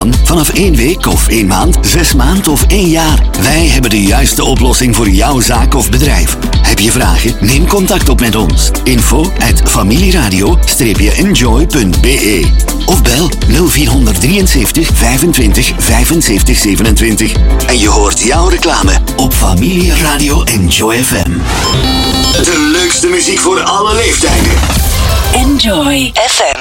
Vanaf 1 week of 1 maand, 6 maanden of 1 jaar. Wij hebben de juiste oplossing voor jouw zaak of bedrijf. Heb je vragen? Neem contact op met ons. info@familieradio-enjoy.be of bel 0473 25 75 27. En je hoort jouw reclame op Familieradio Enjoy FM. De leukste muziek voor alle leeftijden. Enjoy FM.